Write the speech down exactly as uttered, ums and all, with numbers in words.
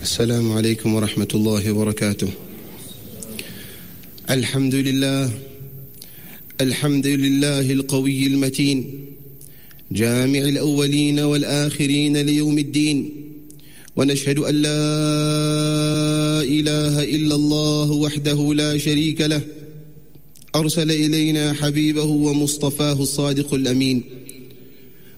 السلام عليكم ورحمة الله وبركاته. الحمد لله الحمد لله القوي المتين جامع الأولين والآخرين ليوم الدين، ونشهد أن لا إله إلا الله وحده لا شريك له، أرسل إلينا حبيبه ومصطفاه الصادق الأمين